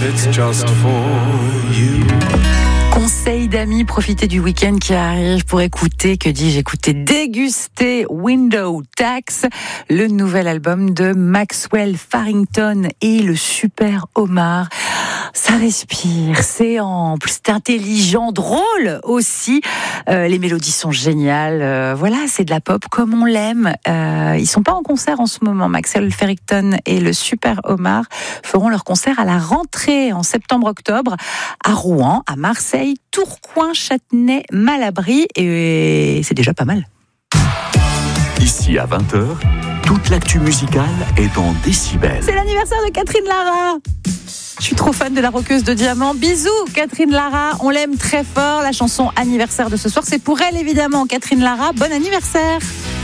it's just for you. Conseil d'amis, profitez du week-end qui arrive pour écouter, déguster Window Tax, le nouvel album de Maxwell Farrington et le Super Omar. Ça respire, c'est ample, c'est intelligent, drôle aussi. Les mélodies sont géniales. Voilà, c'est de la pop comme on l'aime. Ils sont pas en concert en ce moment. Maxwell Farrington et le Super Omar feront leur concert à la rentrée en septembre-octobre à Rouen, à Marseille, Tourcoing, Châtenay, Malabry, et c'est déjà pas mal. Ici à 20h, toute l'actu musicale est dans Décibel. C'est l'anniversaire de Catherine Lara. Je suis trop fan de la rockeuse de diamant. Bisous Catherine Lara, on l'aime très fort. La chanson anniversaire de ce soir, c'est pour elle évidemment. Catherine Lara, bon anniversaire.